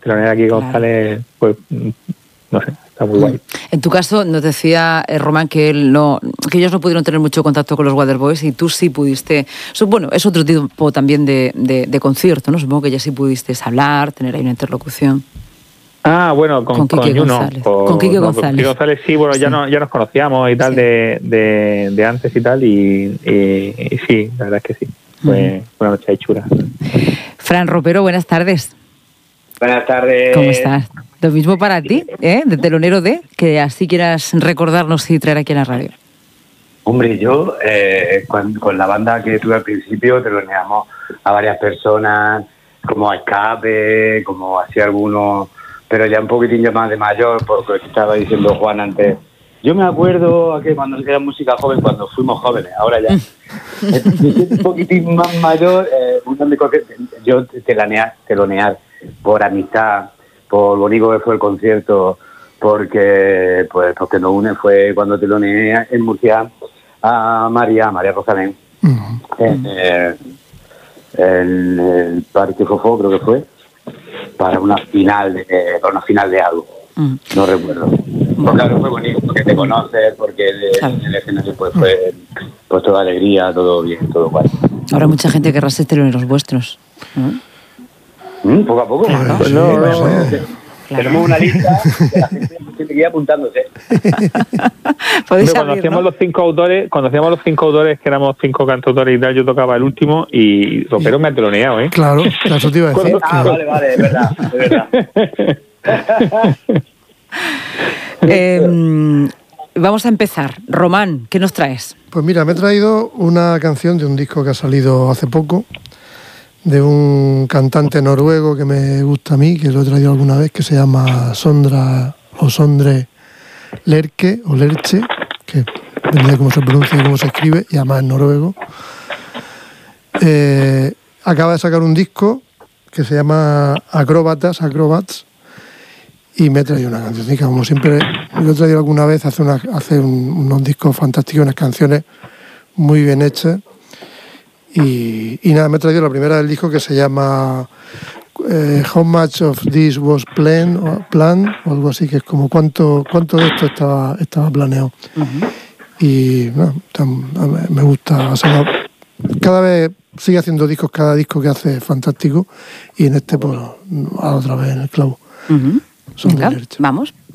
telonear aquí González, pues no sé, está muy guay. En tu caso, nos decía Román que ellos no pudieron tener mucho contacto con los Waterboys y tú sí pudiste. Bueno, es otro tipo también de concierto, ¿no? Supongo que ya sí pudiste hablar, tener ahí una interlocución. Bueno, con Quique González. Con Quique González. Con Quique González sí, bueno, sí. Ya nos conocíamos y tal, sí. de antes y tal, y sí, la verdad es que sí. Fue una noche de chula. Fran Ropero, buenas tardes. Buenas tardes. ¿Cómo estás? Lo mismo para ti, de telonero que así quieras recordarnos y traer aquí a la radio. Hombre, yo con la banda que tuve al principio teloneamos a varias personas, como a Escape, como hacía algunos, pero ya un poquitín ya más de mayor, porque estaba diciendo Juan antes. Yo me acuerdo que cuando era música joven, cuando fuimos jóvenes, ahora ya. Un poquitín más mayor, yo telonear por amistad, por lo único que fue el concierto, porque nos une fue cuando teloneé en Murcia a María Rosalén, en el Parque Fofó, creo que fue, para una final de algo. No recuerdo. Pues claro, fue bonito, porque te conoces, porque en el escenario fue toda alegría, todo bien, todo guay. Ahora mucha gente querrá ser teloneros vuestros. Poco a poco. Claro. Tenemos una lista de la gente que sigue apuntándose. Cuando hacíamos los 5 autores, que éramos 5 cantautores y tal, yo tocaba el último y Ropero me ha teloneado, ¿eh? Claro, eso te iba a decir. Vale, es verdad. Vamos a empezar. Román, ¿qué nos traes? Pues mira, me he traído una canción de un disco que ha salido hace poco, de un cantante noruego que me gusta a mí, que lo he traído alguna vez, que se llama Sondre Lerche, que depende de cómo se pronuncia y cómo se escribe, y además es noruego. Acaba de sacar un disco que se llama Acrobats, y me he traído una canción, como siempre lo he traído alguna vez, hace unos discos fantásticos, unas canciones muy bien hechas. Y nada, me he traído la primera del disco, que se llama How Much of This Was Planned, o algo así, que es como cuánto de esto estaba planeado. Y no, me gusta. O sea, cada vez sigue haciendo discos, cada disco que hace es fantástico, y en este pues a otra vez en el clavo. Venga, vamos.